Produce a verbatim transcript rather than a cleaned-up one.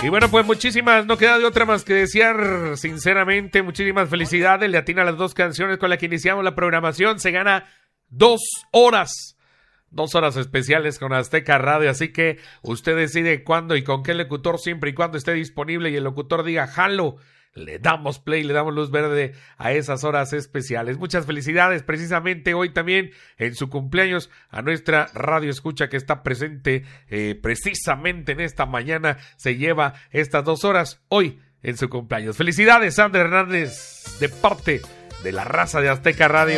Y bueno, pues muchísimas, no queda de otra más que desear, sinceramente, muchísimas felicidades. Le atina las dos canciones con las que iniciamos la programación. Se gana dos horas. Dos horas especiales con Azteca Radio, así que usted decide cuándo y con qué locutor, siempre y cuando esté disponible y el locutor diga jalo, le damos play, le damos luz verde a esas horas especiales. Muchas felicidades precisamente hoy también en su cumpleaños a nuestra radio escucha que está presente eh, precisamente en esta mañana, se lleva estas dos horas hoy en su cumpleaños. Felicidades, Sandra Hernández, de parte de la raza de Azteca Radio.